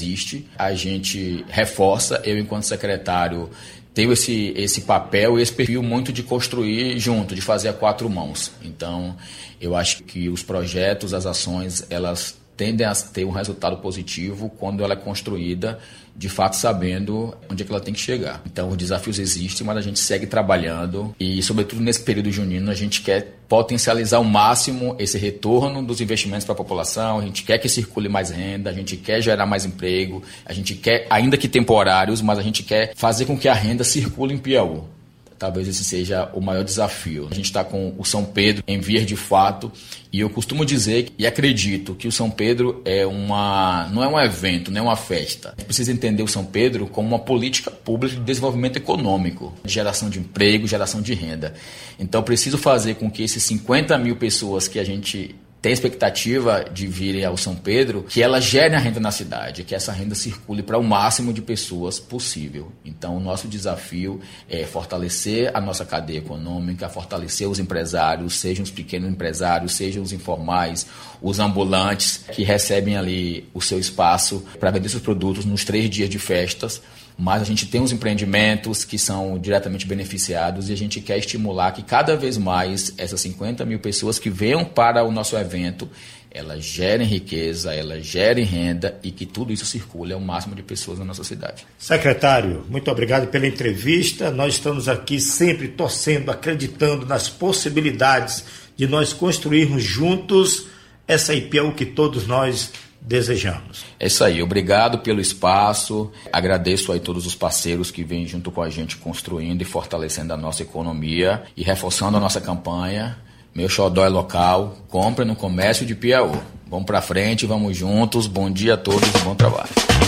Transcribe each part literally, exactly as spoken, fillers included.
existe, a gente reforça, eu enquanto secretário tenho esse, esse papel e esse perfil muito de construir junto, de fazer a quatro mãos. Então, eu acho que os projetos, as ações, elas tendem a ter um resultado positivo quando ela é construída, de fato sabendo onde é que ela tem que chegar. Então, os desafios existem, mas a gente segue trabalhando e, sobretudo nesse período junino, a gente quer potencializar ao máximo esse retorno dos investimentos para a população, a gente quer que circule mais renda, a gente quer gerar mais emprego, a gente quer, ainda que temporários, mas a gente quer fazer com que a renda circule em Piauí. Talvez esse seja o maior desafio. A gente está com o São Pedro em vias de fato e eu costumo dizer e acredito que o São Pedro é uma, não é um evento, não é uma festa. A gente precisa entender o São Pedro como uma política pública de desenvolvimento econômico, de geração de emprego, geração de renda. Então, preciso fazer com que esses cinquenta mil pessoas que a gente tem expectativa de virem ao São Pedro, que ela gere a renda na cidade, que essa renda circule para o máximo de pessoas possível. Então, o nosso desafio é fortalecer a nossa cadeia econômica, fortalecer os empresários, sejam os pequenos empresários, sejam os informais, os ambulantes, que recebem ali o seu espaço para vender seus produtos nos três dias de festas. Mas a gente tem os empreendimentos que são diretamente beneficiados e a gente quer estimular que cada vez mais essas cinquenta mil pessoas que venham para o nosso evento, elas gerem riqueza, elas gerem renda e que tudo isso circule ao máximo de pessoas na nossa cidade. Secretário, muito obrigado pela entrevista. Nós estamos aqui sempre torcendo, acreditando nas possibilidades de nós construirmos juntos essa I P A U que todos nós desejamos. É isso aí, obrigado pelo espaço, agradeço aí todos os parceiros que vêm junto com a gente construindo e fortalecendo a nossa economia e reforçando a nossa campanha. Meu xodó é local, compra no comércio de Piauí. Vamos pra frente, vamos juntos, bom dia a todos e bom trabalho.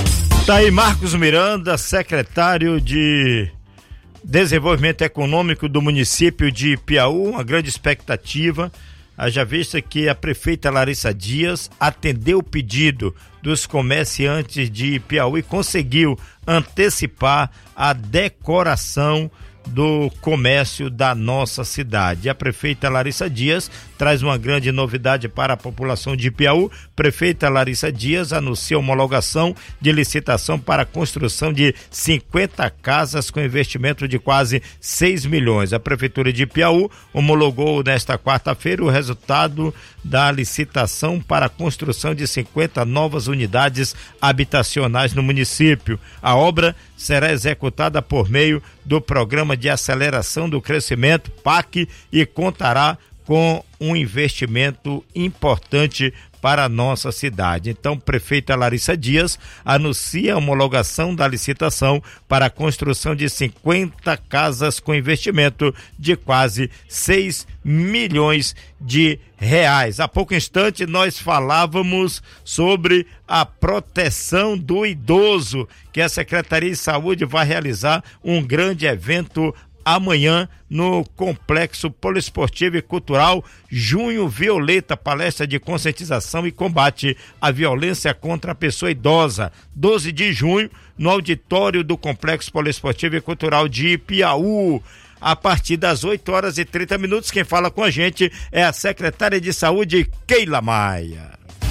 Tá aí Marcos Miranda, secretário de Desenvolvimento Econômico do município de Piauí, uma grande expectativa. Haja vista que a prefeita Larissa Dias atendeu o pedido dos comerciantes de Piauí e conseguiu antecipar a decoração do comércio da nossa cidade. A prefeita Larissa Dias traz uma grande novidade para a população de Piauí. Prefeita Larissa Dias anuncia a homologação de licitação para a construção de cinquenta casas com investimento de quase seis milhões. A prefeitura de Piauí homologou nesta quarta-feira o resultado da licitação para a construção de cinquenta novas unidades habitacionais no município. A obra será executada por meio do Programa de Aceleração do Crescimento, P A C, e contará com um investimento importante para a nossa cidade. Então, prefeita Larissa Dias anuncia a homologação da licitação para a construção de cinquenta casas com investimento de quase seis milhões de reais. Há pouco instante nós falávamos sobre a proteção do idoso, que a Secretaria de Saúde vai realizar um grande evento amanhã no Complexo Poliesportivo e Cultural Junho Violeta, palestra de conscientização e combate à violência contra a pessoa idosa, doze de junho, no auditório do Complexo Poliesportivo e Cultural de Piauí. A partir das oito horas e trinta minutos, quem fala com a gente é a secretária de Saúde, Keila Maia.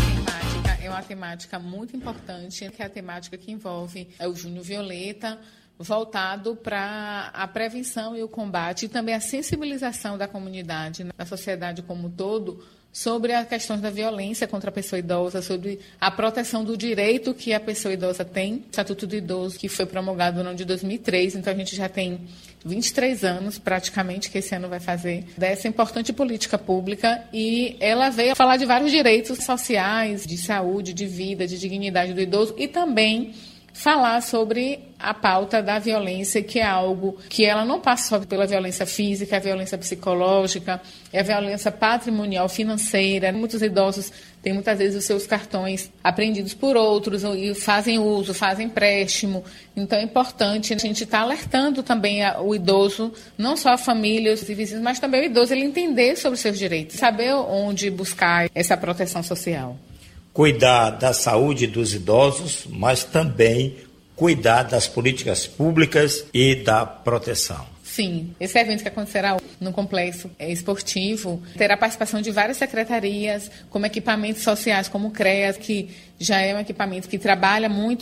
É uma temática muito importante, que é a temática que envolve é o Junho Violeta, voltado para a prevenção e o combate e também a sensibilização da comunidade, da sociedade como um todo, sobre as questões da violência contra a pessoa idosa, sobre a proteção do direito que a pessoa idosa tem. O Estatuto do Idoso, que foi promulgado no ano de dois mil e três, então a gente já tem vinte e três anos, praticamente, que esse ano vai fazer, dessa importante política pública, e ela veio falar de vários direitos sociais, de saúde, de vida, de dignidade do idoso, e também falar sobre a pauta da violência, que é algo que ela não passa só pela violência física, a violência psicológica, é a violência patrimonial, financeira. Muitos idosos têm muitas vezes os seus cartões apreendidos por outros e fazem uso, fazem empréstimo. Então é importante a gente estar alertando também o idoso, não só a família, os vizinhos, mas também o idoso, ele entender sobre os seus direitos, saber onde buscar essa proteção social. Cuidar da saúde dos idosos, mas também cuidar das políticas públicas e da proteção. Sim, esse evento que acontecerá no complexo esportivo terá participação de várias secretarias, como equipamentos sociais, como o CREAS, que já é um equipamento que trabalha muito